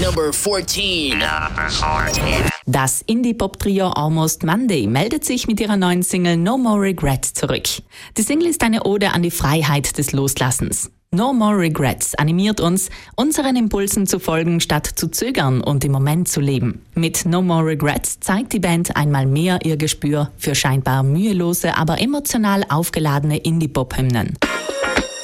Number 14. Das Indie-Pop-Trio Almost Monday meldet sich mit ihrer neuen Single No More Regrets zurück. Die Single ist eine Ode an die Freiheit des Loslassens. No More Regrets animiert uns, unseren Impulsen zu folgen, statt zu zögern und im Moment zu leben. Mit No More Regrets zeigt die Band einmal mehr ihr Gespür für scheinbar mühelose, aber emotional aufgeladene Indie-Pop-Hymnen.